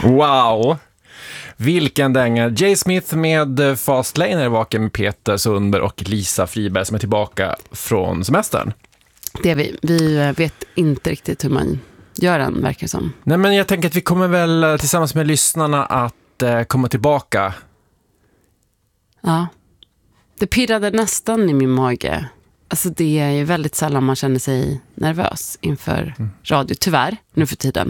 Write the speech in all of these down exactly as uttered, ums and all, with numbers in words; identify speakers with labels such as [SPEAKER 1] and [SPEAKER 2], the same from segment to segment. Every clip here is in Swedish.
[SPEAKER 1] Wow! Vilken dänga. Jay Smith med Fastlane är vaken med Peter Sundberg och Lisa Friberg som är tillbaka från semestern.
[SPEAKER 2] Det är vi. Vi vet inte riktigt hur man gör den, verkar som.
[SPEAKER 1] Nej, men jag tänker att vi kommer väl tillsammans med lyssnarna att eh, komma tillbaka.
[SPEAKER 2] Ja. Det pirrade nästan i min mage. Alltså det är ju väldigt sällan man känner sig nervös inför mm. radio, tyvärr, nu för tiden.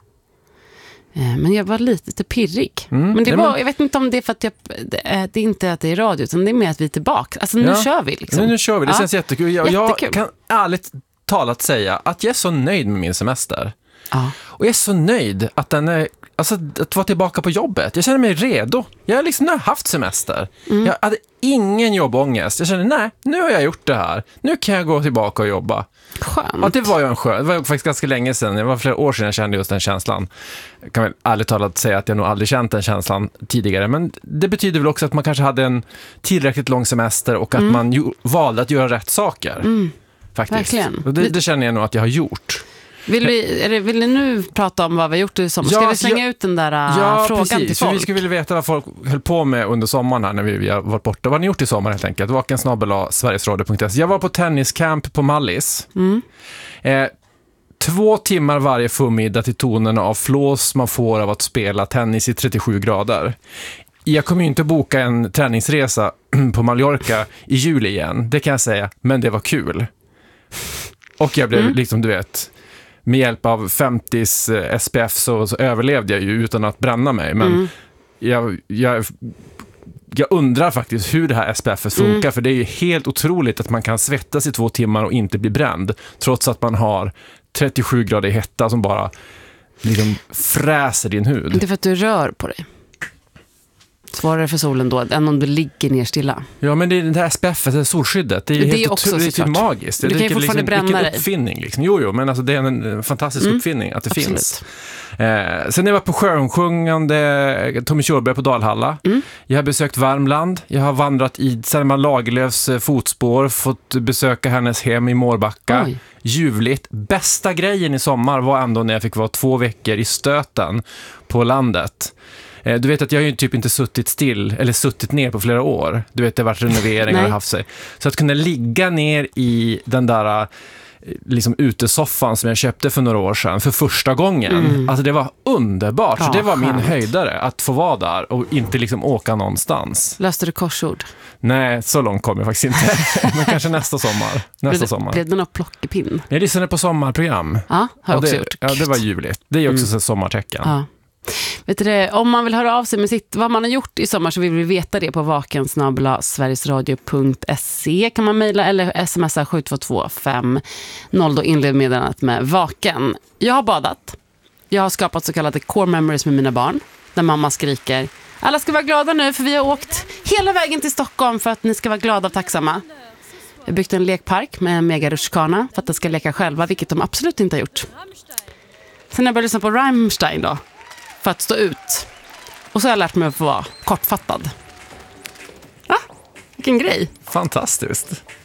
[SPEAKER 2] Men jag var lite pirrig. Mm, men det var, men... jag vet inte om det är för att jag, det, är, det är inte att det är radio, utan det är mer att vi är tillbaka. Alltså nu ja. kör vi liksom.
[SPEAKER 1] Nu, nu kör vi, det ja. känns jättekul. Jag,
[SPEAKER 2] jättekul.
[SPEAKER 1] Jag kan ärligt talat säga att jag är så nöjd med min semester. Ja. Och jag är så nöjd att den är, alltså att vara tillbaka på jobbet. Jag känner mig redo. Jag har liksom haft semester. Mm. Jag hade ingen jobbångest. Jag kände, nej, nu har jag gjort det här. Nu kan jag gå tillbaka och jobba.
[SPEAKER 2] Skönt.
[SPEAKER 1] Ja, det var ju en skön. Det var faktiskt ganska länge sedan. Det var flera år sedan jag kände just den känslan. Jag kan väl ärligt talat säga att jag nog aldrig känt den känslan tidigare. Men det betyder väl också att man kanske hade en tillräckligt lång semester och att mm. man ju, valde att göra rätt saker. Mm. Faktiskt.
[SPEAKER 2] Verkligen.
[SPEAKER 1] Och det, det känner jag nog att jag har gjort.
[SPEAKER 2] Vill, vi, är det, vill ni nu prata om vad vi har gjort i sommar? Ska
[SPEAKER 1] ja,
[SPEAKER 2] vi slänga
[SPEAKER 1] ja,
[SPEAKER 2] ut den där
[SPEAKER 1] ja,
[SPEAKER 2] frågan
[SPEAKER 1] precis,
[SPEAKER 2] till folk?
[SPEAKER 1] För vi skulle vilja veta vad folk höll på med under sommaren här när vi, vi har varit borta. Vad har ni gjort i sommar helt enkelt? Vaken snabel-a sverigesradio punkt se. Jag var på tenniscamp på Mallis. Mm. Eh, två timmar varje förmiddag till tonerna av flås man får av att spela tennis i trettiosju grader. Jag kommer ju inte boka en träningsresa på Mallorca i juli igen, det kan jag säga. Men det var kul. Och jag blev mm. liksom, du vet... med hjälp av femtio S P F så, så överlevde jag ju utan att bränna mig. Men mm. jag, jag, jag undrar faktiskt hur det här S P F funkar. Mm. För det är ju helt otroligt att man kan svettas i två timmar och inte bli bränd. Trots att man har trettiosju grader hetta som bara liksom fräser din hud.
[SPEAKER 2] Det är för att du rör på dig. Svårare för solen då än om du ligger ner stilla.
[SPEAKER 1] Ja, men det är det här S P F, det solskyddet. Det är, det helt är också det är typ magiskt.
[SPEAKER 2] Du
[SPEAKER 1] det
[SPEAKER 2] kan ju fortfarande
[SPEAKER 1] liksom,
[SPEAKER 2] bränna
[SPEAKER 1] dig. Uppfinning, liksom. Jo, jo, men alltså, det är en fantastisk mm. uppfinning att det Absolut. finns. Eh, sen jag var på sjösjungande Tommy Körberg på Dalhalla. Mm. Jag har besökt Värmland. Jag har vandrat i Selma Lagerlöfs fotspår. Fått besöka hennes hem i Mårbacka. Oj. Ljuvligt. Bästa grejen i sommar var ändå när jag fick vara två veckor i Stöten på landet. Du vet att jag har ju typ inte suttit still eller suttit ner på flera år. Du vet, det har varit renoveringar och haft sig. Så att kunna ligga ner i den där liksom utesoffan som jag köpte för några år sedan för första gången. Mm. Alltså det var underbart. Ja, så det var min skönt. höjdare att få vara där och inte liksom åka någonstans.
[SPEAKER 2] Löste du korsord?
[SPEAKER 1] Nej, så långt kom jag faktiskt inte. Men kanske nästa sommar. Nästa
[SPEAKER 2] blev,
[SPEAKER 1] sommar.
[SPEAKER 2] Blev det någon plockepinn?
[SPEAKER 1] Jag lyssnade på sommarprogram.
[SPEAKER 2] Ja, har jag också
[SPEAKER 1] det,
[SPEAKER 2] gjort.
[SPEAKER 1] Ja, det var ljuvligt. Det är också mm. ett sommartecken. Ja.
[SPEAKER 2] Vet du det, om man vill höra av sig med sitt, vad man har gjort i sommar så vill vi veta det på vaken snabel-a sverigesradio punkt se kan man mejla eller smsa sju två två fem noll då inled meddelandet med vaken. Jag har badat. Jag har skapat så kallade core memories med mina barn där mamma skriker: alla ska vara glada nu för vi har åkt hela vägen till Stockholm för att ni ska vara glada och tacksamma. Jag har byggt en lekpark med en mega rutschkana för att de ska leka själva, vilket de absolut inte har gjort. Sen har jag börjat lyssna på Rammstein då för att stå ut. Och så har jag lärt mig att få vara kortfattad. Ah, vilken grej.
[SPEAKER 1] Fantastiskt.